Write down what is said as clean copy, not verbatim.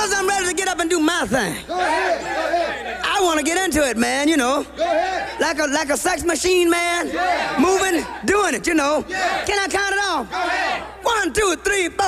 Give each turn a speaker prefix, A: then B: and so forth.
A: Because I'm ready to get up and do my thing.
B: Go ahead. Go ahead.
A: I want to get into it, man, you know.
B: Go ahead.
A: Like a sex machine, man.
B: Yeah.
A: Moving, doing it, you know.
B: Yeah.
A: Can I count it off?
B: Go ahead.
A: 1, 2, 3, 4.